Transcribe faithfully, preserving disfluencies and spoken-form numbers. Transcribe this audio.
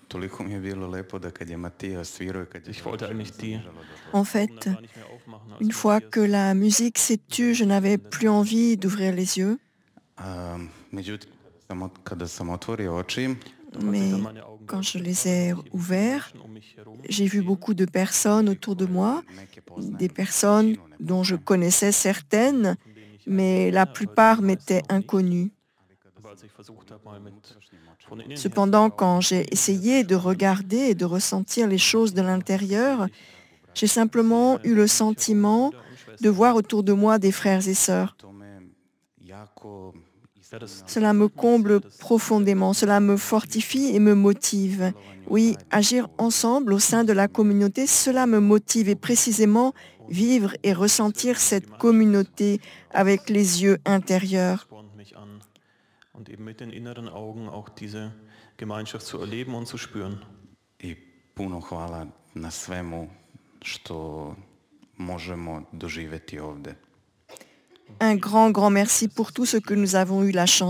Ich wollte eigentlich die En Mikrofone fait, gar nicht mehr aufmachen, als une du fois Matthias que la musique s'est tue, je n'avais plus envie d'ouvrir les yeux, Doch als ich dann mais meine Augen quand je geöffnet les habe, ai habe ich eben viele ouverts, Menschen um mich herum j'ai vu gesehen, beaucoup de personnes autour de moi, des personnes dont je connaissais certaines, von denen ich einige mais la kenne, aber die plupart meisten m'étaient noch nicht. inconnues. Aber als ich versucht habe, mal mit von innen her zu Cependant, quand schauen, von j'ai innen her zu essayé de spüren, regarder et de ressentir les choses de da l'intérieur, sehe ich j'ai simplement sehe eu le um mich herum sentiment Brüder und de Schwestern. voir autour de moi des frères et sœurs. Ja, das, das Cela me erfüllt mich sehr, comble das profondément, bestätigt mich cela sehr me in meinem Glauben. fortifie et me motive. Oui, agir ensemble au sein de la communauté, cela me motive et précisément Und vivre et das ressentir Wirken in der cette Gemeinschaft, communauté avec das, les yeux das intérieurs. spornt mich an. Und eben mit den inneren Augen auch diese Gemeinschaft zu erleben und zu spüren. I puno hvala na svemu što možemo doživjeti ovde. Un grand, grand merci pour tout ce que nous avons eu la chance